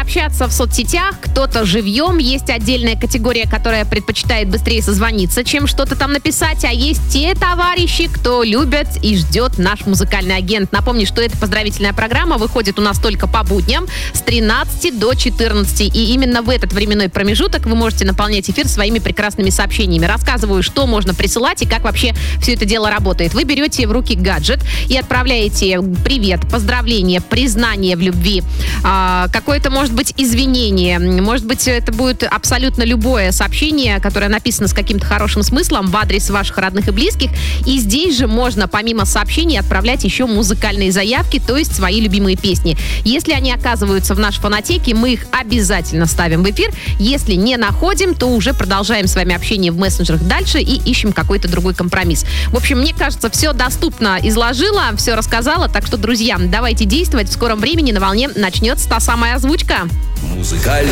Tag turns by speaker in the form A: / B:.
A: общаться в соцсетях, кто-то живьем. Есть отдельная категория, которая предпочитает быстрее созвониться, чем что-то там написать. А есть те товарищи, кто любит и ждет наш музыкальный агент. Напомню, что эта поздравительная программа выходит у нас только по будням с 13 до 14. И именно в этот временной промежуток вы можете наполнять эфир своими прекрасными сообщениями. Рассказываю, что можно присылать и как вообще все это дело работает. Вы берете в руки гаджет и отправляете привет, поздравление, признание в любви, какое-то, может быть, извинение. Может быть, это будет абсолютно любое сообщение, которое написано с каким-то хорошим смыслом в адрес ваших родных и близких. И здесь же можно, помимо сообщений, отправлять еще музыкальные заявки, то есть свои любимые песни. Если они оказываются в нашей фонотеке, мы их обязательно ставим в эфир. Если не находим, то уже продолжаем с вами общение в мессенджерах дальше и ищем какой-то другой компромисс. В общем, мне кажется, все доступно изложила, все рассказала. Так что, друзья, давайте действовать. В скором времени на волне начнется та самая озвучка.
B: Музыкальный